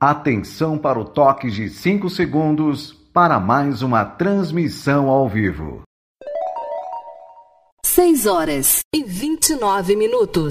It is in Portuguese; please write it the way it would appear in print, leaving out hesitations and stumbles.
Atenção para o toque de 5 segundos para mais uma transmissão ao vivo. 6 horas e 29 minutos.